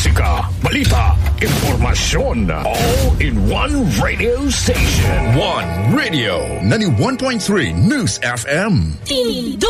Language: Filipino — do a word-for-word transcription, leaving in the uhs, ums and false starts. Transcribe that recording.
musika, balita, impormasyon. All in one radio station. One Radio. ninety-one point three News F M. Tinido